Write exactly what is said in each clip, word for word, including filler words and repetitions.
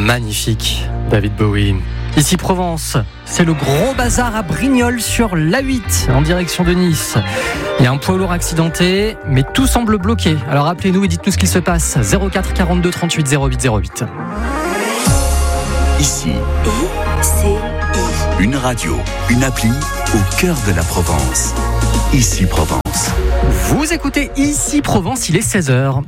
Magnifique, David Bowie. Ici Provence, c'est le gros bazar à Brignoles sur l'A huit en direction de Nice. Il y a un poids lourd accidenté, mais tout semble bloqué. Alors appelez-nous et dites-nous ce qu'il se passe. zéro quatre quarante-deux trente-huit zéro huit zéro huit. Ici, I C I. Une radio, une appli au cœur de la Provence. Ici Provence. Vous écoutez Ici Provence, il est seize heures.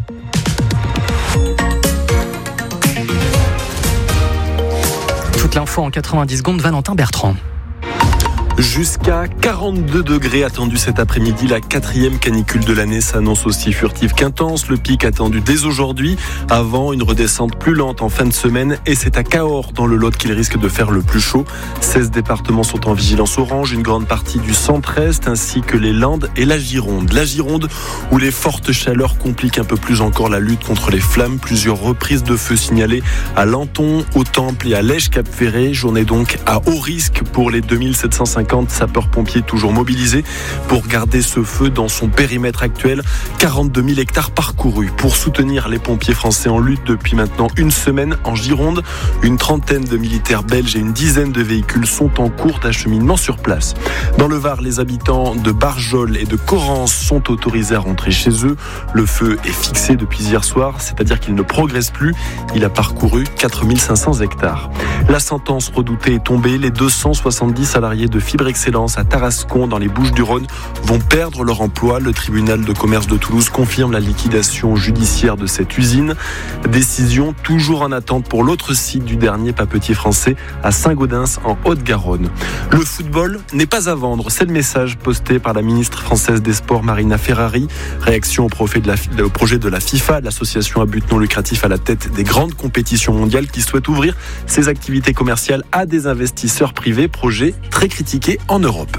Toute l'info en quatre-vingt-dix secondes, Valentin Bertrand. Jusqu'à quarante-deux degrés attendus cet après-midi. La quatrième canicule de l'année s'annonce aussi furtive qu'intense. Le pic attendu dès aujourd'hui, avant une redescente plus lente en fin de semaine. Et c'est à Cahors, dans le Lot, qu'il risque de faire le plus chaud. seize départements sont en vigilance orange. Une grande partie du centre-est, ainsi que les Landes et la Gironde. La Gironde, où les fortes chaleurs compliquent un peu plus encore la lutte contre les flammes. Plusieurs reprises de feu signalées à Lanton, au Temple et à Lège-Cap-Ferré. Journée donc à haut risque pour les deux mille sept cent cinquante sapeurs-pompiers toujours mobilisés pour garder ce feu dans son périmètre actuel. quarante-deux mille hectares parcourus pour soutenir les pompiers français en lutte depuis maintenant une semaine en Gironde. Une trentaine de militaires belges et une dizaine de véhicules sont en cours d'acheminement sur place. Dans le Var, les habitants de Barjol et de Correns sont autorisés à rentrer chez eux. Le feu est fixé depuis hier soir, c'est-à-dire qu'il ne progresse plus. Il a parcouru quatre mille cinq cents hectares. La sentence redoutée est tombée. Les deux cent soixante-dix salariés de Fibre Excellence à Tarascon, dans les Bouches-du-Rhône, vont perdre leur emploi. Le tribunal de commerce de Toulouse confirme la liquidation judiciaire de cette usine. Décision toujours en attente pour l'autre site du dernier papetier français à Saint-Gaudens en Haute-Garonne. Le football n'est pas à vendre. C'est le message posté par la ministre française des Sports, Marina Ferrari. Réaction au projet de la, au projet de la FIFA, l'association à but non lucratif à la tête des grandes compétitions mondiales, qui souhaite ouvrir ses activités commerciales à des investisseurs privés. Projet très critiqué en Europe.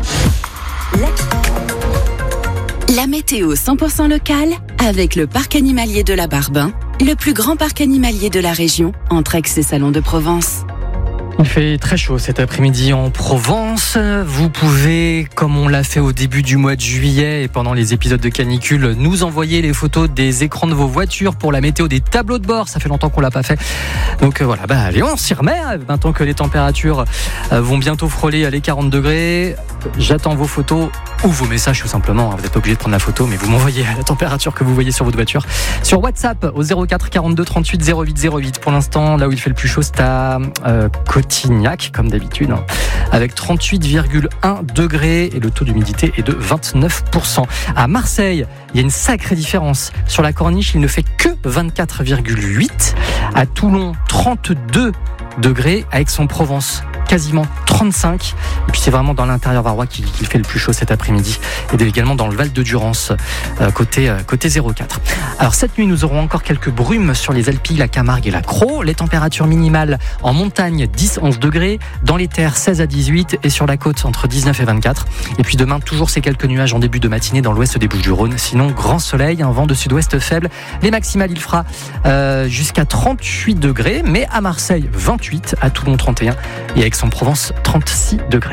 La météo cent pour cent locale avec le parc animalier de la Barbin, le plus grand parc animalier de la région, entre Aix et Salon de Provence. Il fait très chaud cet après-midi en Provence. Vous pouvez, comme on l'a fait au début du mois de juillet et pendant les épisodes de canicule, nous envoyer les photos des écrans de vos voitures pour la météo des tableaux de bord. Ça fait longtemps qu'on l'a pas fait. Donc voilà, bah allez, on s'y remet. Maintenant que les températures vont bientôt frôler les quarante degrés, j'attends vos photos ou vos messages tout simplement. Vous n'êtes pas obligé de prendre la photo, mais vous m'envoyez la température que vous voyez sur votre voiture sur WhatsApp au zéro quatre quarante-deux trente-huit zéro huit zéro huit. Pour l'instant, là où il fait le plus chaud, c'est à euh, Cotignac, comme d'habitude, hein, avec trente-huit virgule un degrés et le taux d'humidité est de vingt-neuf pour cent. À Marseille, il y a une sacrée différence. Sur la Corniche, il ne fait que vingt-quatre virgule huit. À Toulon, trente-deux degrés. À Aix-en-Provence, quasiment trente-cinq. Et puis c'est vraiment dans l'intérieur varois qu'il, qu'il fait le plus chaud cet après-midi. Et également dans le Val de Durance, euh, côté, euh, côté zéro quatre. Alors cette nuit, nous aurons encore quelques brumes sur les Alpilles, la Camargue et la Crau. Les températures minimales en montagne, dix à onze degrés. Dans les terres, seize à dix-huit. Et sur la côte, entre dix-neuf et vingt-quatre. Et puis demain, toujours ces quelques nuages en début de matinée dans l'ouest des Bouches-du-Rhône. Sinon, grand soleil, un vent de sud-ouest faible. Les maximales, il fera euh, jusqu'à trente-huit degrés. Mais à Marseille, vingt-huit. À Toulon, trente et un. Et à Aix-en-Provence, trente-six degrés.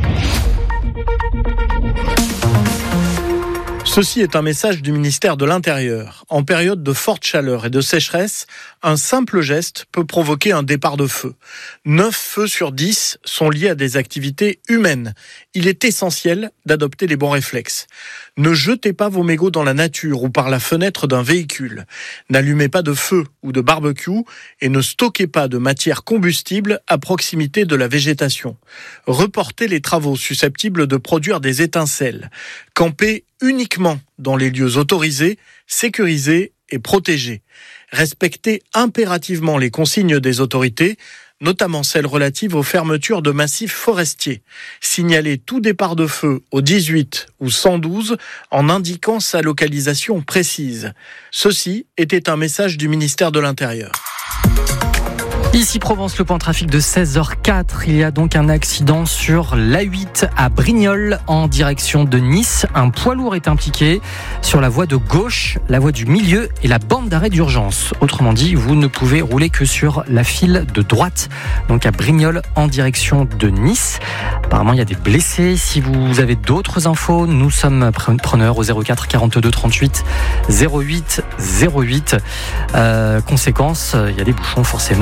Ceci est un message du ministère de l'Intérieur. En période de forte chaleur et de sécheresse, un simple geste peut provoquer un départ de feu. neuf feux sur dix sont liés à des activités humaines. Il est essentiel d'adopter les bons réflexes. Ne jetez pas vos mégots dans la nature ou par la fenêtre d'un véhicule. N'allumez pas de feu ou de barbecue et ne stockez pas de matière combustible à proximité de la végétation. Reportez les travaux susceptibles de produire des étincelles. Campez uniquement dans les lieux autorisés, sécurisés et protégés. Respectez impérativement les consignes des autorités, notamment celles relatives aux fermetures de massifs forestiers. Signalez tout départ de feu au dix-huit ou cent douze en indiquant sa localisation précise. Ceci était un message du ministère de l'Intérieur. Ici Provence, le point trafic de seize heures quatre. Il y a donc un accident sur l'A huit à Brignoles en direction de Nice. Un poids lourd est impliqué sur la voie de gauche, la voie du milieu et la bande d'arrêt d'urgence. Autrement dit, vous ne pouvez rouler que sur la file de droite. Donc à Brignoles en direction de Nice. Apparemment, il y a des blessés. Si vous avez d'autres infos, nous sommes preneurs au zéro quatre quarante-deux trente-huit zéro huit zéro huit. Euh, conséquence, il y a des bouchons forcément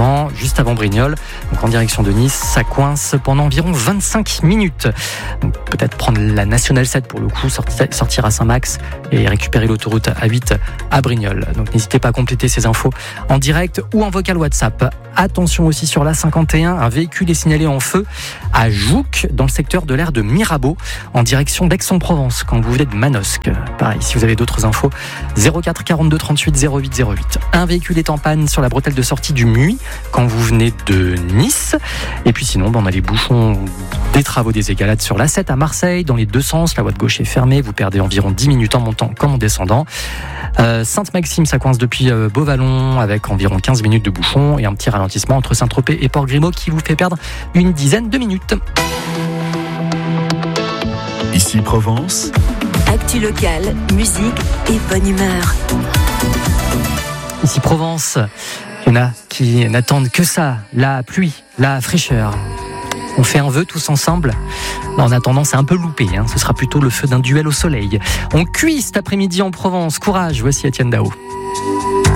juste avant Brignoles. Donc en direction de Nice, ça coince pendant environ vingt-cinq minutes. Donc peut-être prendre la Nationale sept pour le coup, sortir, sortir à Saint-Max et récupérer l'autoroute A huit à Brignoles. Donc n'hésitez pas à compléter ces infos en direct ou en vocal WhatsApp. Attention aussi sur l'A cinquante et un, un véhicule est signalé en feu à Jouques, dans le secteur de l'aire de Mirabeau, en direction d'Aix-en-Provence, quand vous venez de Manosque. Pareil, si vous avez d'autres infos, zéro quatre quarante-deux trente-huit zéro huit zéro huit. Un véhicule est en panne sur la bretelle de sortie du Muy, quand vous venez de Nice. Et puis sinon, ben, on a les bouchons des travaux des Égalades sur l'A sept à Marseille, dans les deux sens. La voie de gauche est fermée, vous perdez environ dix minutes en montant comme en descendant. Euh, Sainte-Maxime, ça coince depuis euh, Beauvallon, avec environ quinze minutes de bouchon et un petit ralentissement entre Saint-Tropez et Port-Grimaud qui vous fait perdre une dizaine de minutes. Ici Provence. Actu locale, musique et bonne humeur. Ici Provence, il y en a qui n'attendent que ça, la pluie, la fraîcheur. On fait un vœu tous ensemble. En attendant, c'est un peu loupé, hein. Ce sera plutôt le feu d'un duel au soleil. On cuit cet après-midi en Provence. Courage, voici Etienne Dao.